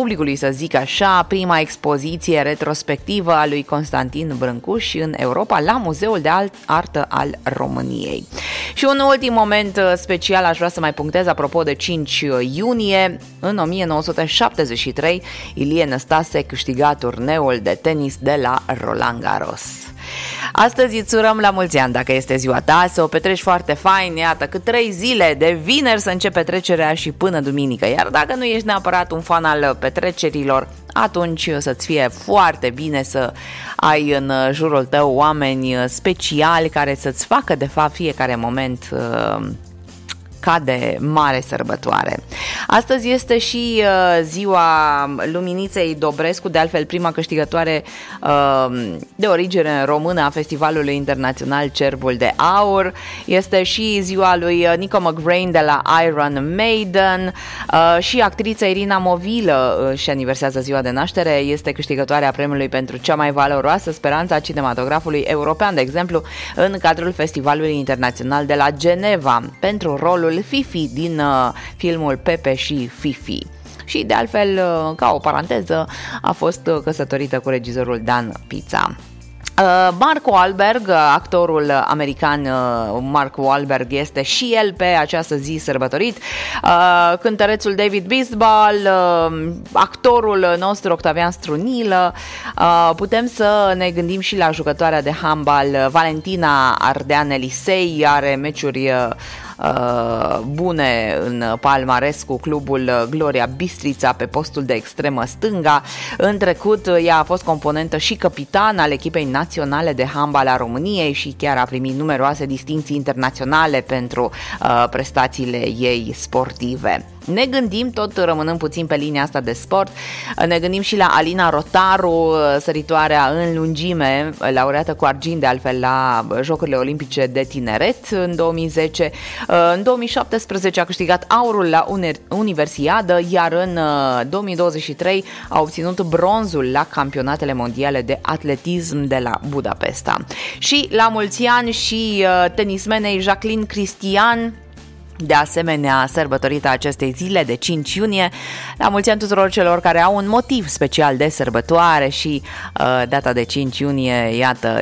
publicului, să zic așa, prima expoziție retrospectivă a lui Constantin Brâncuș în Europa la Muzeul de Artă al României. Și un ultim moment special aș vrea să mai punctez apropo de 5 iunie. În 1973, Ilie Năstase câștiga turneul de tenis de la Roland Garros. Astăzi îți urăm la mulți ani dacă este ziua ta, să o petreci foarte fain, iată, cât 3 zile, de vineri să începe petrecerea și până duminică. Iar dacă nu ești neapărat un fan al petrecerilor, atunci să-ți fie foarte bine să ai în jurul tău oameni speciali care să-ți facă de fapt fiecare moment ca de mare sărbătoare. Astăzi este și ziua Luminiței Dobrescu, de altfel prima câștigătoare de origine română a Festivalului Internațional Cerbul de Aur. Este și ziua lui Nico McBrain de la Iron Maiden și actrița Irina Movilă și aniversează ziua de naștere. Este câștigătoarea premiului pentru cea mai valoroasă speranță a cinematografului european, de exemplu, în cadrul Festivalului Internațional de la Geneva, pentru rolul Fifi din filmul Pepe și Fifi. Și de altfel, ca o paranteză, a fost căsătorită cu regizorul Dan Pizza. Mark Wahlberg, actorul american Mark Wahlberg, este și el pe această zi sărbătorit. Cântărețul David Bisbal, actorul nostru Octavian Strunilă. Putem să ne gândim și la jucătoarea de handbal Valentina Ardean Elisei, are meciuri bune în palmares cu clubul Gloria Bistrița pe postul de extremă stânga. În trecut ea a fost componentă și capitan al echipei naționale de handbal a României și chiar a primit numeroase distincții internaționale pentru prestațiile ei sportive. Ne gândim, tot rămânând puțin pe linia asta de sport, ne gândim și la Alina Rotaru, săritoarea în lungime, laureată cu argint de altfel la Jocurile Olimpice de Tineret în 2010. În 2017 a câștigat aurul la Universiadă, iar în 2023 a obținut bronzul la Campionatele Mondiale de Atletism de la Budapesta. Și la mulți ani și tenismenei Jacqueline Cristian, de asemenea sărbătorită acestei zile de 5 iunie. La mulți ani tuturor celor care au un motiv special de sărbătoare și data de 5 iunie, iată,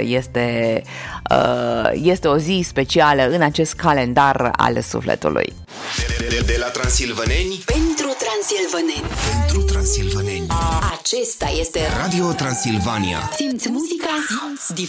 este o zi specială în acest calendar al sufletului. De la transilvaneni pentru transilvaneni. Pentru transilvaneni. Acesta este Radio Transilvania. Simți muzica, simți